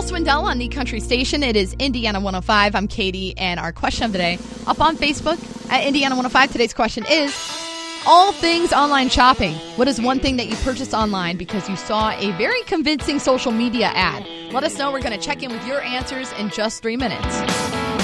Swindell on the Country Station. It is Indiana 105. I'm Katie, and our question of the day up on Facebook at Indiana 105. Today's question is, all things online shopping. What is one thing that you purchased online because you saw a very convincing social media ad? Let us know. We're going to check in with your answers in just 3 minutes.